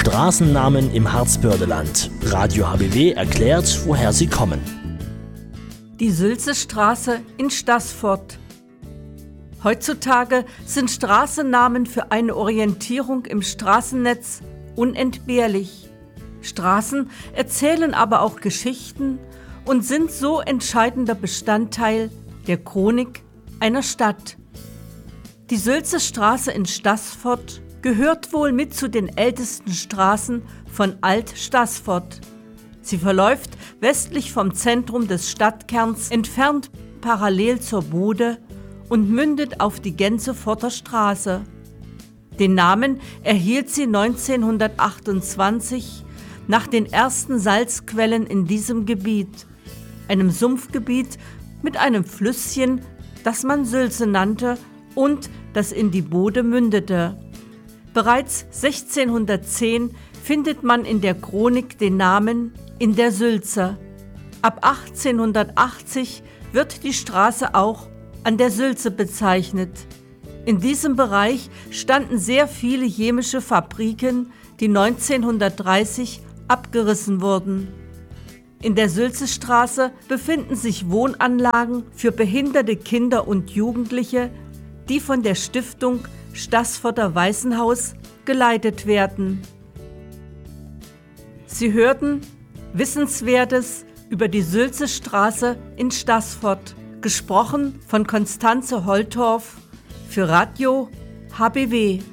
Straßennamen im Harzbördeland. Radio HBW erklärt, woher sie kommen. Die Sülzestraße in Staßfurt. Heutzutage sind Straßennamen für eine Orientierung im Straßennetz unentbehrlich. Straßen erzählen aber auch Geschichten und sind so entscheidender Bestandteil der Chronik einer Stadt. Die Sülzestraße in Staßfurt gehört wohl mit zu den ältesten Straßen von Alt-Staßfurt. Sie verläuft westlich vom Zentrum des Stadtkerns entfernt parallel zur Bude und mündet auf die Gänsefurter Straße. Den Namen erhielt sie 1928 nach den ersten Salzquellen in diesem Gebiet, einem Sumpfgebiet mit einem Flüsschen, das man Sülze nannte und das in die Bode mündete. Bereits 1610 findet man in der Chronik den Namen in der Sülze. Ab 1880 wird die Straße auch an der Sülze bezeichnet. In diesem Bereich standen sehr viele chemische Fabriken, die 1930 abgerissen wurden. In der Sülzestraße befinden sich Wohnanlagen für behinderte Kinder und Jugendliche, die von der Stiftung Staßfurter Waisenhaus geleitet werden. Sie hörten Wissenswertes über die Sülzestraße in Staßfurt, gesprochen von Konstanze Holtorf für Radio HBW.